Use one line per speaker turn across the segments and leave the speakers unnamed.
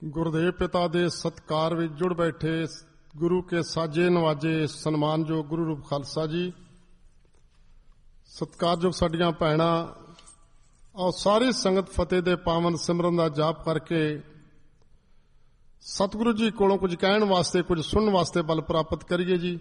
गुरुदेव पिता दे सत्कार विच जुड़ बैठे गुरु के साजे नवाजे सन्मानयोग गुरु रूप खालसा जी, सत्कारयोग साडियां भैणां और सारी संगत फतेह दे पावन सिमरन दा जाप करके सतगुरु जी कोलों कुछ कहण वास्ते कुछ सुनने वास्ते बल प्राप्त करिए जी।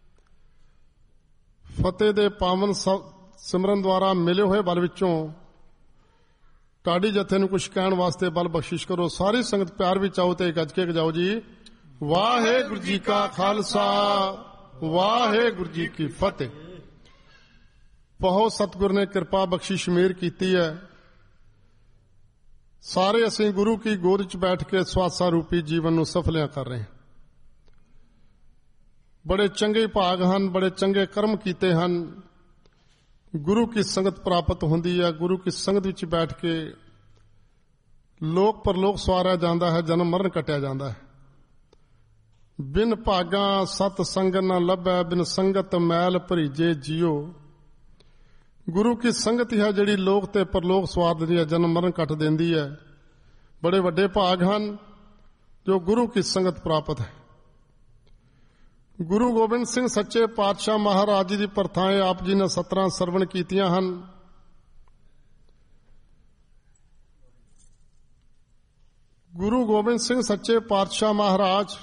फतेह दे पावन सिमरन द्वारा मिले हुए बल विचों टाड़ी जथे नूं कुछ कहण वास्ते बल बख्शिश करो। सारी संगत प्यार विच आओ ते गज के जाओ जी। वाहेगुरु जी का खालसा वाहेगुरु जी की फतेह। बहुत सतगुर ने कृपा बख्शिश मेहर कीती है। सारे असीं गुरु की गोद च बैठ के स्वासा रूपी जीवन नूं सफलियां कर रहे हैं। बड़े चंगे भाग हन, बड़े चंगे कर्म कीते हन। गुरु की संगत प्राप्त होंदी है। गुरु की संगत विच बैठ के लोक परलोक सवारिया जाता है, जन्म मरण कटिया जाता है। बिन भागा सत संग न लभै, बिन संगत मैल भरीजे जियो। गुरु की संगत है जिहड़ी लोक ते परलोक सवार दिंदी है, जन्म मरण कट देंदी है। बड़े वड्डे भाग हन जो गुरु की संगत प्राप्त है। गुरु गोबिंद सिंह सच्चे पातशाह महाराज जी की प्रथाएं आप जी ने 17 सरवण कीतियां हन। गुरु गोबिंद सिंह सच्चे पातशाह महाराज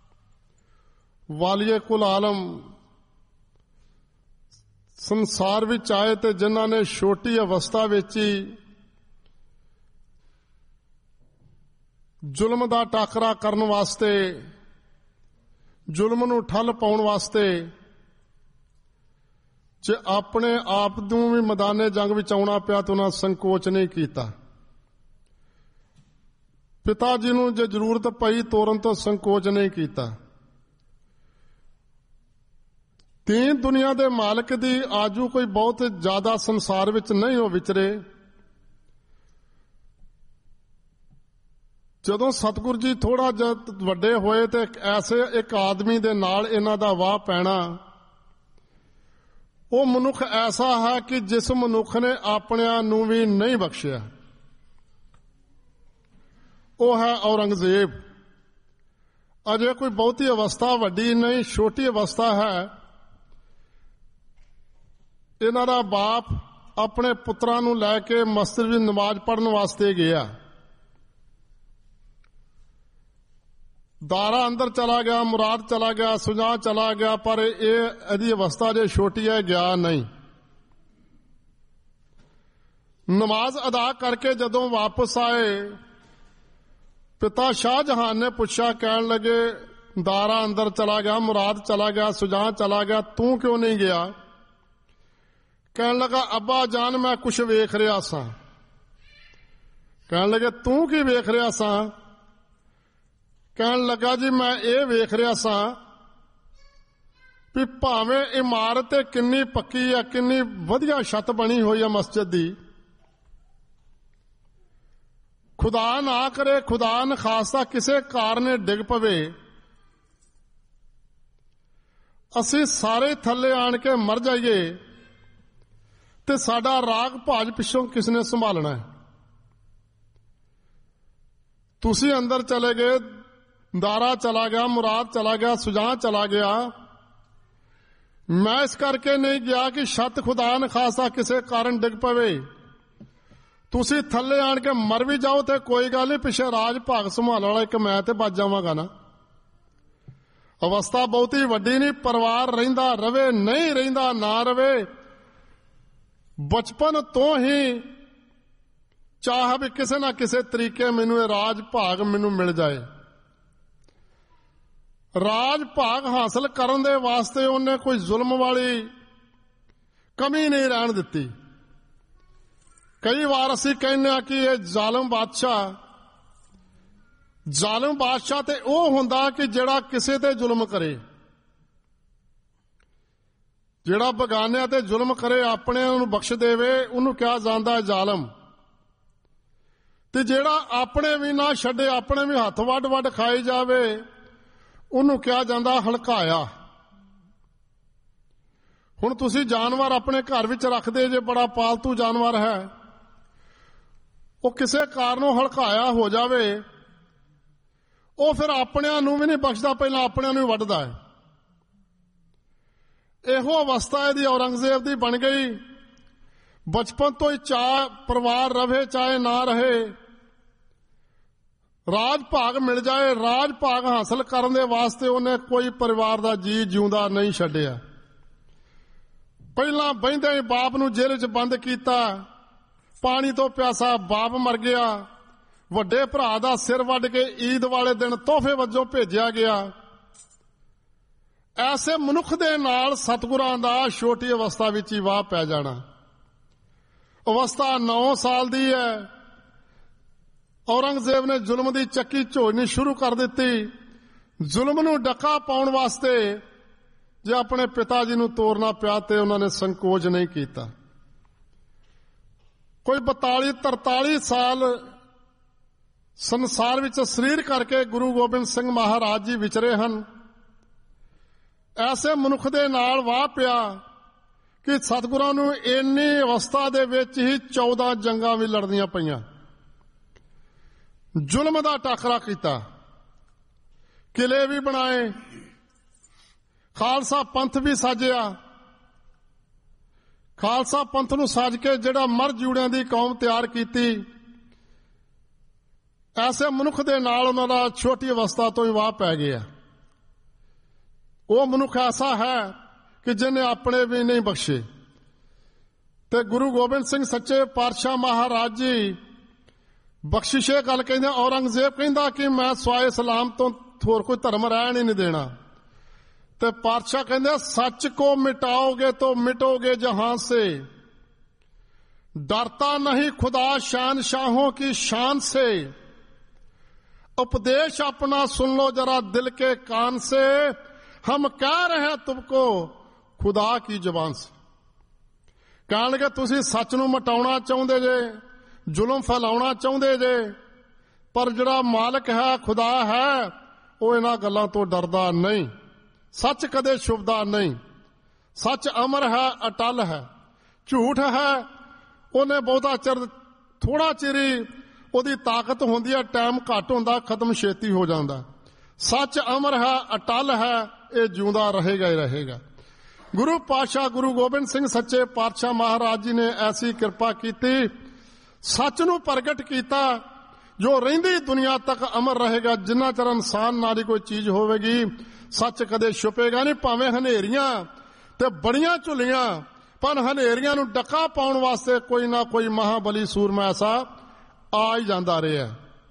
वालिए कुल आलम संसार विच आए ते जिन्हां ने छोटी अवस्था विच ही जुल्म दा टाकरा करन वास्ते, जुल्म नूं ठल पाउण वास्ते जे अपने आप नूं भी मैदाने जंग विच आउणा पिया तो उन्हां संकोच नहीं कीता। पिता जी नूं जे जरूरत पई तोरन तो संकोच नहीं कीता। दीन दुनिया दे मालिक दी आजू कोई बहुत ज्यादा संसार विच नहीं हो विचरे। जदों सतगुरु जी थोड़ा जिहा वड्डे होए ते ऐसे एक आदमी दे नाल इन्हां दा वाह पैना। वो मनुख ऐसा है कि जिस मनुख ने अपनिआं नूं भी नहीं बख्शिया, वो है औरंगजेब। अजे कोई बहुती अवस्था वड्डी नहीं, छोटी अवस्था है। इन्हां दा बाप अपने पुत्रां नूं लैके मस्जिद विच नमाज पढ़न वास्ते गया। दारा अंदर चला गया, मुराद चला गया, सुजा चला गया, पर यह अवस्था जो छोटी है गया नहीं। नमाज अदा करके जदों वापस आए, पिता शाहजहां ने पूछा, कहन लगे दारा अंदर चला गया, मुराद चला गया, सुजा चला गया, तू क्यों नहीं गया? कहन लगा अब्बा जान मैं कुछ वेख रहा सा। कहन लगे तू की वेख रहा सा? कहन लगा जी मैं ये वेख रहा सा भी भावें इमारत किन्नी पक्की है, किन्नी वधिया छत बनी हुई है मस्जिद दी, खुदा ना करे, खुदा न खासा किसे कारणे डिग पवे, असी सारे थले आन के मर जाइए ते साडा राग भाज पिछों किसने संभालना है? तुसी अंदर चले गए, दारा चला गया, मुराद चला गया, सुजा चला गया। मैं इस करके नहीं गया कि छत खुदा न खासा किसे कारण डिग पवे। तुसी थले आन के मर भी जाओ तो कोई गल नहीं, पिछे राज भाग संभालने वाला एक मैं ते बच जावांगा ना। अवस्था बहुती वड्डी नहीं, परिवार रहिंदा रवे नहीं रहिंदा ना रवे। बचपन तो ही चाह भी किसे ना किसे तरीके मैनू राज भाग मैनू मिल जाए। राज भाग हासिल करन दे वास्ते उन्हें कोई जुल्म वाली कमी नहीं रहन दिती। कई बार असीं कहने कि यह जालिम बादशाह ते ओह हुंदा कि जिहड़ा किसे ते जुल्म करे, जिहड़ा बगानियां ते जुल्म करे अपने नूं बख्श देवे, उन्होंने कहा जांदा है जालिम। ते जिहड़ा अपने भी ना छड्डे, अपने भी हथ वड वड खाई जावे, उन्होंने कहा जांदा हलकाया। हुण तुसीं जानवर अपने घर विच रखदे जे, बड़ा पालतू जानवर है, वो किसी कारणों हलकाया हो जावे ਉਹ ਫਿਰ ਆਪਣਿਆਂ ਨੂੰ ਵੀ ਨਹੀਂ ਬਖਸ਼ਦਾ, ਪਹਿਲਾਂ ਆਪਣਿਆਂ ਨੂੰ ਹੀ ਵੱਢਦਾ ਹੈ। ਇਹੋ ਅਵਸਥਾ ਇਹਦੀ ਔਰੰਗਜ਼ੇਬ ਦੀ ਬਣ ਗਈ। ਬਚਪਨ ਤੋਂ ਹੀ ਚਾਹ ਪਰਿਵਾਰ ਰਵੇ ਚਾਹੇ ਨਾ ਰਹੇ, ਰਾਜ ਭਾਗ ਮਿਲ ਜਾਏ, ਰਾਜ ਭਾਗ ਹਾਸਲ ਕਰਨ ਦੇ ਵਾਸਤੇ ਉਹਨੇ ਕੋਈ ਪਰਿਵਾਰ ਦਾ ਜੀ ਜਿਉਂਦਾ ਨਹੀਂ ਛੱਡਿਆ। ਪਹਿਲਾਂ ਬਹਿੰਦੇ ਹੀ ਬਾਪ ਨੂੰ ਜੇਲ੍ਹ 'ਚ ਬੰਦ ਕੀਤਾ, ਪਾਣੀ ਤੋਂ ਪਿਆਸਾ ਬਾਪ ਮਰ ਗਿਆ, ਵੱਡੇ ਭਰਾ ਦਾ ਸਿਰ ਵੱਢ ਕੇ ਈਦ ਵਾਲੇ ਦਿਨ ਤੋਹਫੇ ਵਜੋਂ ਭੇਜਿਆ ਗਿਆ। ਐਸੇ ਮਨੁੱਖ ਦੇ ਨਾਲ ਸਤਿਗੁਰਾਂ ਦਾ ਛੋਟੀ ਅਵਸਥਾ ਵਿੱਚ ਹੀ ਵਾਹ ਪੈ ਜਾਣਾ। ਅਵਸਥਾ 9 ਸਾਲ ਦੀ ਹੈ, ਔਰੰਗਜ਼ੇਬ ਨੇ ਜ਼ੁਲਮ ਦੀ ਚੱਕੀ ਝੋਲਣੀ ਸ਼ੁਰੂ ਕਰ ਦਿੱਤੀ। ਜ਼ੁਲਮ ਨੂੰ ਡੱਕਾ ਪਾਉਣ ਵਾਸਤੇ ਜੇ ਆਪਣੇ ਪਿਤਾ ਜੀ ਨੂੰ ਤੋਰਨਾ ਪਿਆ ਤੇ ਉਹਨਾਂ ਨੇ ਸੰਕੋਚ ਨਹੀਂ ਕੀਤਾ। ਕੋਈ 42-43 ਸਾਲ ਸੰਸਾਰ ਵਿੱਚ ਸਰੀਰ ਕਰਕੇ ਗੁਰੂ ਗੋਬਿੰਦ ਸਿੰਘ ਮਹਾਰਾਜ ਜੀ ਵਿਚਰੇ ਹਨ। ਐਸੇ ਮਨੁੱਖ ਦੇ ਨਾਲ ਵਾਹ ਪਿਆ ਕਿ ਸਤਿਗੁਰਾਂ ਨੂੰ ਇੰਨੀ ਅਵਸਥਾ ਦੇ ਵਿੱਚ ਹੀ 14 ਜੰਗਾਂ ਵੀ ਲੜਨੀਆਂ ਪਈਆਂ। ਜ਼ੁਲਮ ਦਾ ਟਾਕਰਾ ਕੀਤਾ, ਕਿਲੇ ਵੀ ਬਣਾਏ, ਖਾਲਸਾ ਪੰਥ ਵੀ ਸਾਜਿਆ। ਖਾਲਸਾ ਪੰਥ ਨੂੰ ਸਾਜ ਕੇ ਜਿਹੜਾ ਮਰ ਜੂੜਿਆਂ ਦੀ ਕੌਮ ਤਿਆਰ ਕੀਤੀ। ਐਸੇ ਮਨੁੱਖ ਦੇ ਨਾਲ ਉਹਨਾਂ ਦਾ ਛੋਟੀ ਅਵਸਥਾ ਤੋਂ ਹੀ ਵਾਹ ਪੈ ਗਿਆ। ਉਹ ਮਨੁੱਖ ਐਸਾ ਹੈ ਕਿ ਜਿਹਨੇ ਆਪਣੇ ਵੀ ਨਹੀਂ ਬਖਸ਼ੇ। ਤੇ ਗੁਰੂ ਗੋਬਿੰਦ ਸਿੰਘ ਸੱਚੇ ਪਾਤਸ਼ਾਹ ਮਹਾਰਾਜ ਜੀ ਬਖਸ਼ਿਸ਼ੇ ਗੱਲ ਕਹਿੰਦੇ। ਔਰੰਗਜ਼ੇਬ ਕਹਿੰਦਾ ਕਿ ਮੈਂ ਸਵਾਏ ਸਲਾਮ ਤੋਂ ਹੋਰ ਕੋਈ ਧਰਮ ਰਹਿਣ ਹੀ ਨਹੀਂ ਦੇਣਾ। ਤੇ ਪਾਤਸ਼ਾਹ ਕਹਿੰਦੇ सच को मिटाओगे तो मिटोगे जहां से, डरता नहीं खुदा शहंशाहों की शान से, उपदेश अपना सुन लो जरा दिल के कान से, हम कह रहे हैं तुमको खुदा की जुबान से। कहणगे तुसी सच नूं मिटाउणा चाहुंदे जे, जुल्म फैलाउणा चाहुंदे जे, पर जिहड़ा मालक है खुदा है ਉਹ ਇਹਨਾਂ ਗੱਲਾਂ ਤੋਂ ਡਰਦਾ ਨਹੀਂ। ਸੱਚ ਕਦੇ ਛੁਪਦਾ ਨਹੀਂ। ਸੱਚ ਅਮਰ ਹੈ, ਅਟਲ ਹੈ। ਝੂਠ ਹੈ ਉਹਨੇ ਬਹੁਤਾ ਚਿਰ, ਥੋੜਾ ਚਿਰ ਹੀ ਉਹਦੀ ਤਾਕਤ ਹੁੰਦੀ ਹੈ, ਟਾਈਮ ਘੱਟ ਹੁੰਦਾ, ਖਤਮ ਛੇਤੀ ਹੋ ਜਾਂਦਾ। ਸੱਚ ਅਮਰ ਹੈ, ਅਟਲ ਹੈ, ਇਹ ਜਿਉਂਦਾ ਰਹੇਗਾ ਹੀ ਰਹੇਗਾ। ਗੁਰੂ ਪਾਤਸ਼ਾਹ ਗੁਰੂ ਗੋਬਿੰਦ ਸਿੰਘ ਸੱਚੇ ਪਾਤਸ਼ਾਹ ਮਹਾਰਾਜ ਜੀ ਨੇ ਐਸੀ ਕਿਰਪਾ ਕੀਤੀ, ਸੱਚ ਨੂੰ ਪ੍ਰਗਟ ਕੀਤਾ ਜੋ ਰਹਿੰਦੀ ਦੁਨੀਆ ਤੱਕ ਅਮਰ ਰਹੇਗਾ। ਜਿੰਨਾ ਚਿਰ ਇਨਸਾਨ ਨਾਲ ਕੋਈ ਚੀਜ਼ ਹੋਵੇਗੀ ਸੱਚ ਕਦੇ ਛੁਪੇਗਾ ਨਹੀਂ। ਭਾਵੇਂ ਹਨੇਰੀਆਂ ਤੇ ਬੜੀਆਂ ਝੁੱਲੀਆਂ, ਪਰ ਹਨੇਰੀਆਂ ਨੂੰ ਡੱਕਾ ਪਾਉਣ ਵਾਸਤੇ ਕੋਈ ਨਾ ਕੋਈ ਮਹਾਬਲੀ ਸੂਰਮਾ ਐਸਾ ਆ ਹੀ ਜਾਂਦਾ ਰਿਹਾ।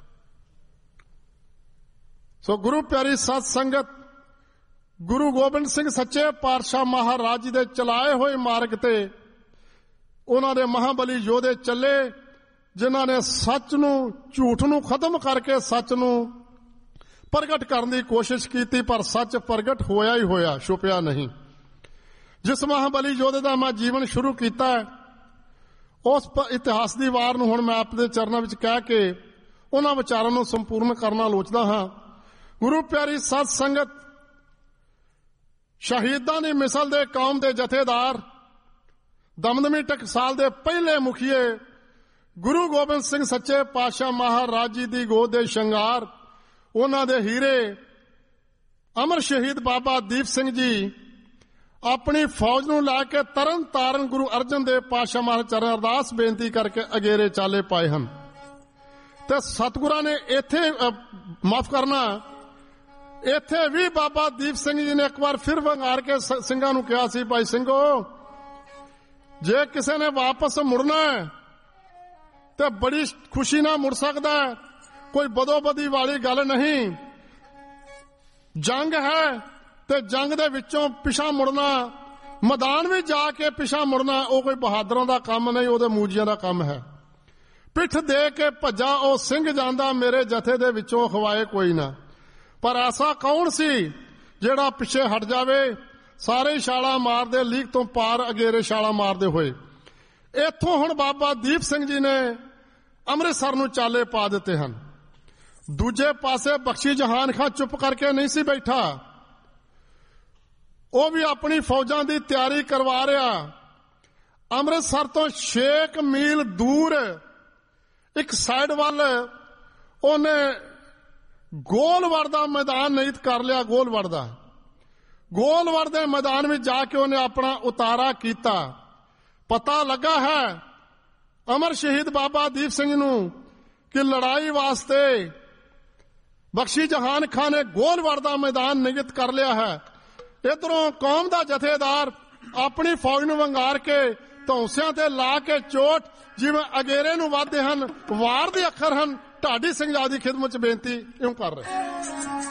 ਸੋ ਗੁਰੂ ਪਿਆਰੀ ਸਤ ਸੰਗਤ, ਗੁਰੂ ਗੋਬਿੰਦ ਸਿੰਘ ਸੱਚੇ ਪਾਤਸ਼ਾਹ ਮਹਾਰਾਜ ਜੀ ਦੇ ਚਲਾਏ ਹੋਏ ਮਾਰਗ ਤੇ ਉਹਨਾਂ ਦੇ ਮਹਾਬਲੀ ਯੋਧੇ ਚੱਲੇ, ਜਿਨ੍ਹਾਂ ਨੇ ਸੱਚ ਨੂੰ, ਝੂਠ ਨੂੰ ਖਤਮ ਕਰਕੇ ਸੱਚ ਨੂੰ ਪ੍ਰਗਟ ਕਰਨ ਦੀ ਕੋਸ਼ਿਸ਼ ਕੀਤੀ। ਪਰ ਸੱਚ ਪ੍ਰਗਟ ਹੋਇਆ ਹੀ ਹੋਇਆ, ਛੁਪਿਆ ਨਹੀਂ। ਜਿਸ ਮਹਾਬਲੀ ਯੋਧੇ ਦਾ ਮੈਂ ਜੀਵਨ ਸ਼ੁਰੂ ਕੀਤਾ, ਉਸ ਇਤਿਹਾਸ ਦੀ ਵਾਰ ਨੂੰ ਹੁਣ ਮੈਂ ਆਪਣੇ ਚਰਨਾਂ ਵਿੱਚ ਕਹਿ ਕੇ ਉਹਨਾਂ ਵਿਚਾਰਾਂ ਨੂੰ ਸੰਪੂਰਨ ਕਰਨਾ ਲੋਚਦਾ ਹਾਂ। ਗੁਰੂ ਪਿਆਰੀ ਸਤ ਸੰਗਤ, ਸ਼ਹੀਦਾਂ ਦੀ ਮਿਸਲ ਦੇ ਕੌਮ ਦੇ ਜਥੇਦਾਰ, ਦਮਦਮੀ ਟਕਸਾਲ ਦੇ ਪਹਿਲੇ ਮੁਖੀਏ ਗੁਰੂ ਗੋਬਿੰਦ ਸਿੰਘ ਸੱਚੇ ਪਾਤਸ਼ਾਹ ਮਹਾਰਾਜ ਜੀ ਦੀ ਗੋਦ ਦੇ ਸ਼ਿੰਗਾਰ, ਉਹਨਾਂ ਦੇ ਹੀਰੇ, ਅਮਰ ਸ਼ਹੀਦ ਬਾਬਾ ਦੀਪ ਸਿੰਘ ਜੀ ਆਪਣੀ ਫੌਜ ਨੂੰ ਲੈ ਕੇ ਤਰਨ ਤਾਰਨ ਗੁਰੂ ਅਰਜਨ ਦੇਵ ਪਾਤਸ਼ਾਹ ਮਹਾਰਾਜ ਚਰਨ ਅਰਦਾਸ ਬੇਨਤੀ ਕਰਕੇ ਅਗੇਰੇ ਚਾਲੇ ਪਾਏ ਹਨ। ਤੇ ਸਤਿਗੁਰਾਂ ਨੇ ਇੱਥੇ ਮਾਫ ਕਰਨਾ, ਇੱਥੇ ਵੀ ਬਾਬਾ ਦੀਪ ਸਿੰਘ ਜੀ ਨੇ ਇੱਕ ਵਾਰ ਫਿਰ ਵੰਗਾਰ ਕੇ ਸਿੰਘਾਂ ਨੂੰ ਕਿਹਾ ਸੀ, ਭਾਈ ਸਿੰਘੋ, ਜੇ ਕਿਸੇ ਨੇ ਵਾਪਸ ਮੁੜਨਾ ਤੇ ਬੜੀ ਖੁਸ਼ੀ ਨਾਲ ਮੁੜ ਸਕਦਾ, ਕੋਈ ਬਦੋਬਦੀ ਵਾਲੀ ਗੱਲ ਨਹੀਂ। ਜੰਗ ਹੈ ਤੇ ਜੰਗ ਦੇ ਵਿੱਚੋਂ ਪਿਛਾ ਮੁੜਨਾ, ਮੈਦਾਨ ਵਿੱਚ ਜਾ ਕੇ ਪਿਛਾ ਮੁੜਨਾ, ਉਹ ਕੋਈ ਬਹਾਦਰਾਂ ਦਾ ਕੰਮ ਨਹੀਂ, ਉਹਦੇ ਮੂਜੀਆਂ ਦਾ ਕੰਮ ਹੈ। ਪਿੱਠ ਦੇ ਕੇ ਭੱਜਾ ਉਹ ਸਿੰਘ ਜਾਂਦਾ, ਮੇਰੇ ਜਥੇ ਦੇ ਵਿੱਚੋਂ ਖਵਾਏ ਕੋਈ ਨਾ। ਪਰ ਐਸਾ ਕੌਣ ਸੀ ਜਿਹੜਾ ਪਿੱਛੇ ਹਟ ਜਾਵੇ? ਸਾਰੇ ਛਾਲਾਂ ਮਾਰਦੇ, ਲੀਕ ਤੋਂ ਪਾਰ ਅਗੇਰੇ ਛਾਲਾਂ ਮਾਰਦੇ ਹੋਏ। ਇੱਥੋਂ ਹੁਣ ਬਾਬਾ ਦੀਪ ਸਿੰਘ ਜੀ ਨੇ ਅੰਮ੍ਰਿਤਸਰ ਨੂੰ ਚਾਲੇ ਪਾ ਦਿੱਤੇ ਹਨ। ਦੂਜੇ ਪਾਸੇ ਬਖਸ਼ੀ ਜਹਾਨ ਖਾਂ ਚੁੱਪ ਕਰਕੇ ਨਹੀਂ ਸੀ ਬੈਠਾ, ਉਹ ਵੀ ਆਪਣੀ ਫੌਜਾਂ ਦੀ ਤਿਆਰੀ ਕਰਵਾ ਰਿਹਾ। ਅੰਮ੍ਰਿਤਸਰ ਤੋਂ 6 ਮੀਲ ਦੂਰ ਇੱਕ ਸਾਈਡ ਵੱਲ ਉਹਨੇ ਗੋਲਵੜ ਦਾ ਮੈਦਾਨ ਨਿਯਤ ਕਰ ਲਿਆ। ਗੋਲਵੜ ਦੇ ਮੈਦਾਨ ਵਿੱਚ ਜਾ ਕੇ ਉਹਨੇ ਆਪਣਾ ਉਤਾਰਾ ਕੀਤਾ। ਪਤਾ ਲੱਗਾ ਹੈ ਅਮਰ ਸ਼ਹੀਦ ਬਾਬਾ ਦੀਪ ਸਿੰਘ ਨੂੰ ਕਿ ਲੜਾਈ ਵਾਸਤੇ ਬਖਸ਼ੀ ਜਹਾਨ ਖਾਨ ਨੇ ਗੋਲਵੜ ਦਾ ਮੈਦਾਨ ਨਿਯਤ ਕਰ ਲਿਆ ਹੈ। ਇਧਰੋਂ ਕੌਮ ਦਾ ਜਥੇਦਾਰ ਆਪਣੀ ਫੌਜ ਨੂੰ ਵੰਗਾਰ ਕੇ ਧੌਂਸਿਆਂ ਤੇ ਲਾ ਕੇ ਚੋਟ ਜਿਵੇਂ ਅਗੇਰੇ ਨੂੰ ਵੱਧਦੇ ਹਨ, ਵਾਰ ਦੇ ਅੱਖਰ ਹਨ। ਢਾਡੀ ਸਿੰਘ ਜੀ ਦੀ ਖਿਦਮਤ 'ਚ ਬੇਨਤੀ ਇਉਂ ਕਰ ਰਹੇ।